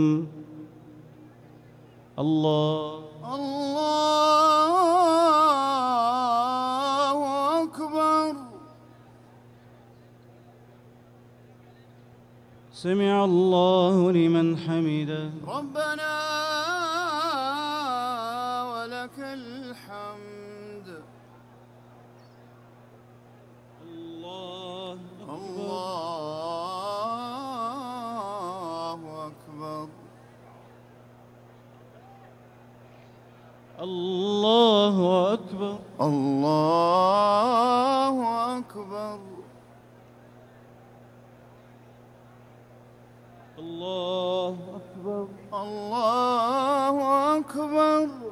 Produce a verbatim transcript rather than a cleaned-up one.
الله الله أكبر. سمع الله لمن حمده. ربنا ولك الحمد. الله الله أكبر. الله أكبر. الله أكبر. الله أكبر. الله أكبر.